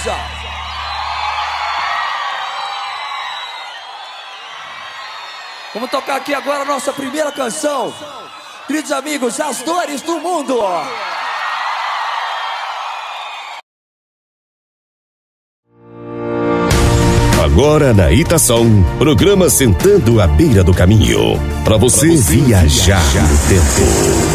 Beleza? Vamos tocar aqui agora a nossa primeira canção. Queridos amigos, As Dores do Mundo. Agora na Itação, programa Sentando à Beira do Caminho. Para você viajar no tempo.